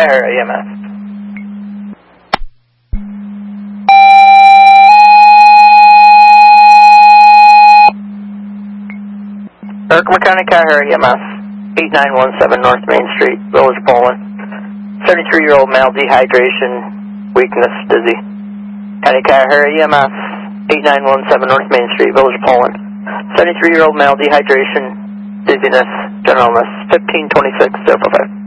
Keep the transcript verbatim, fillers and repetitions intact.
Cuyahoga E M S. Herkimer County Cuyahoga E M S, eight nine one seven North Main Street, Village Poland. seventy-three-year-old male, dehydration, weakness, dizzy. County Cuyahoga E M S, eight nine one seven North Main Street, Village Poland. seventy-three-year-old male, dehydration, dizziness, general illness, fifteen twenty-six oh five.